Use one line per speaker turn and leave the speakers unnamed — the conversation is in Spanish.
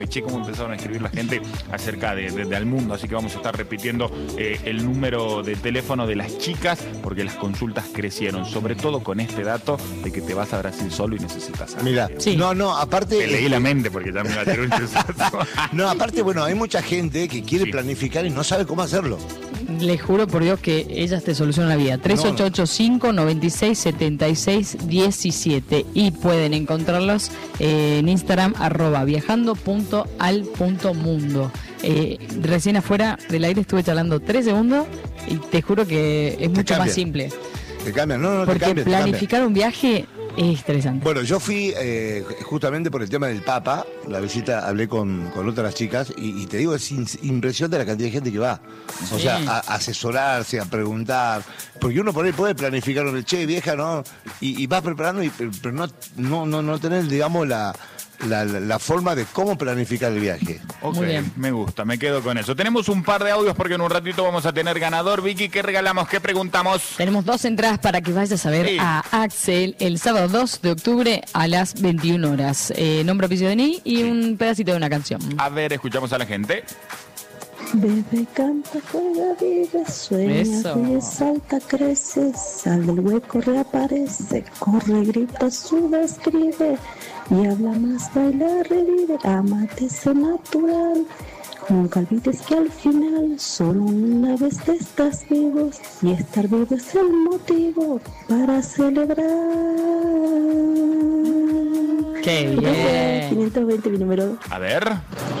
Che, cómo empezaron a escribir la gente acerca de al mundo, así que vamos a estar repitiendo el número de teléfono de las chicas porque las consultas crecieron, sobre todo con este dato de que te vas a Brasil solo y necesitas algo.
Mira,
Sí.
no, aparte...
Te leí la mente porque ya me iba a tirar un chuzazo.
No, aparte, bueno, hay mucha gente que quiere
Sí.
planificar y no sabe cómo hacerlo.
Les juro por Dios que ellas te solucionan la vida. 3885-9676-17 y pueden encontrarlos en Instagram @viajando.al.mundo. Recién afuera del aire estuve charlando 3 segundos y te juro que es mucho
cambia.
más simple.
Te cambian, no, te
Porque
cambia, te cambia.
planificar un viaje es estresante.
Bueno, yo fui justamente por el tema del Papa, la visita, hablé con otras chicas y te digo, es impresionante la cantidad de gente que va. O
Sí.
sea, a asesorarse, a preguntar. Porque uno por ahí puede planificar un che, vieja, ¿no? Y vas preparando, pero no tener, digamos, la forma de cómo planificar el viaje.
Ok,
Muy bien.
me gusta, me quedo con eso. Tenemos un par de audios porque en un ratito vamos a tener ganador. Vicky, ¿qué regalamos? ¿Qué preguntamos?
Tenemos 2 entradas para que vayas a ver
Sí.
a Axel el sábado 2 de octubre a las 21 horas. Nombre, oficio de Ni y un pedacito de una canción.
A ver, escuchamos a la gente.
Bebe, canta, juega, vive, sueña,
Eso.
ríe, salta, crece, sale del hueco, reaparece, corre, grita, sube, escribe, y habla más, baila, revive, amate, sé natural. Nunca olvides que al final solo una vez estás vivo, y estar vivo es el motivo para celebrar.
¡Qué
Gracias,
bien!
520 mi número.
A ver.